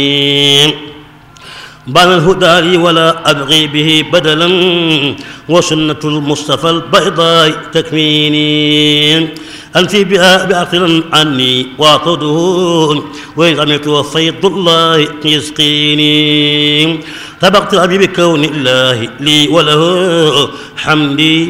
بان الهدى لي ولا أبغي به بدلا وسنة المصطفى البيضاء تكفيني أنفي بها بعقل عني واعتده وإن عملت وفيض الله يسقيني طبقت أبي بكون الله لي وله حمدي